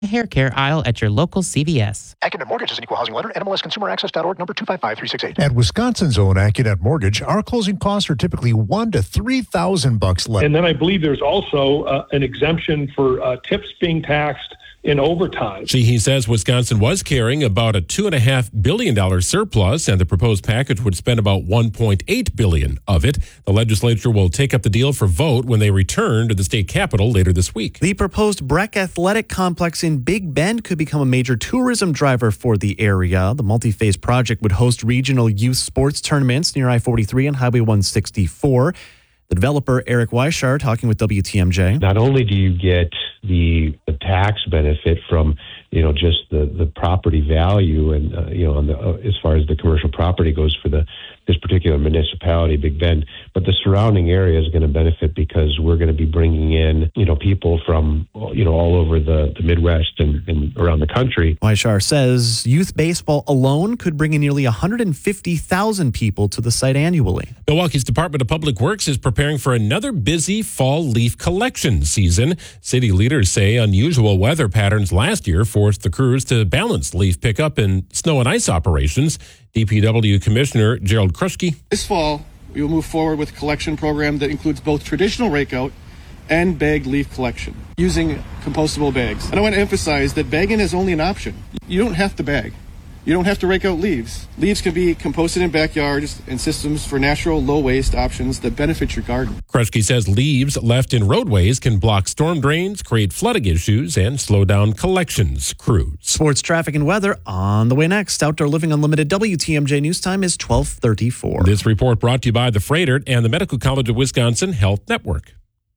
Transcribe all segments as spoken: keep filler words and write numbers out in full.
hair care aisle at your local C V S. Accunet Mortgage is an equal housing lender. N M L S consumer access dot org, number two five five three six eight. At Wisconsin's own Accunet Mortgage, our closing costs are typically one to three thousand bucks less. And then I believe there's also uh, an exemption for uh, tips being taxed in overtime. Sheehy says Wisconsin was carrying about a two point five billion dollars surplus, and the proposed package would spend about one point eight billion dollars of it. The legislature will take up the deal for vote when they return to the state capitol later this week. The proposed Breck Athletic Complex in Big Bend could become a major tourism driver for the area. The multi-phase project would host regional youth sports tournaments near I forty-three and Highway one sixty-four. The developer, Eric Weishar, talking with W T M J. Not only do you get the, the tax benefit from, you know, just the, the property value and, uh, you know, on the, uh, as far as the commercial property goes for the this particular municipality, Big Bend, but the surrounding area is going to benefit because we're going to be bringing in, you know, people from, you know, all over the, the Midwest and, and around the country. Weishar says youth baseball alone could bring in nearly one hundred fifty thousand people to the site annually. Milwaukee's Department of Public Works is preparing for another busy fall leaf collection season. City leaders say unusual weather patterns last year forced the crews to balance leaf pickup and snow and ice operations. D P W Commissioner Gerald Kruschke. This fall, we will move forward with a collection program that includes both traditional rakeout and bagged leaf collection using compostable bags. And I want to emphasize that bagging is only an option. You don't have to bag. You don't have to rake out leaves. Leaves can be composted in backyards and systems for natural low-waste options that benefit your garden. Kruschke says leaves left in roadways can block storm drains, create flooding issues, and slow down collections crews. Sports, traffic, and weather on the way next. Outdoor Living Unlimited W T M J News Time is twelve thirty-four. This report brought to you by the Freighter and the Medical College of Wisconsin Health Network.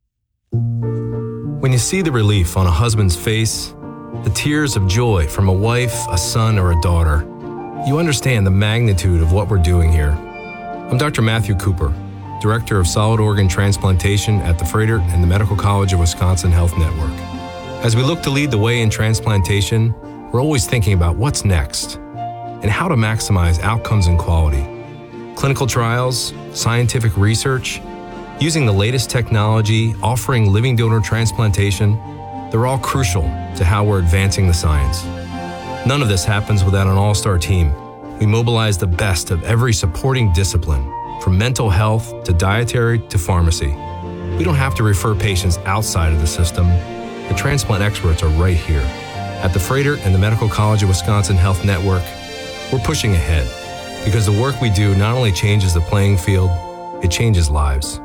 When you see the relief on a husband's face, the tears of joy from a wife, a son, or a daughter, you understand the magnitude of what we're doing here. I'm Doctor Matthew Cooper, Director of Solid Organ Transplantation at the Freighter and the Medical College of Wisconsin Health Network. As we look to lead the way in transplantation, we're always thinking about what's next and how to maximize outcomes and quality. Clinical trials, scientific research, using the latest technology, offering living donor transplantation, they're all crucial to how we're advancing the science. None of this happens without an all-star team. We mobilize the best of every supporting discipline, from mental health to dietary to pharmacy. We don't have to refer patients outside of the system. The transplant experts are right here. At the Freighter and the Medical College of Wisconsin Health Network, we're pushing ahead because the work we do not only changes the playing field, it changes lives.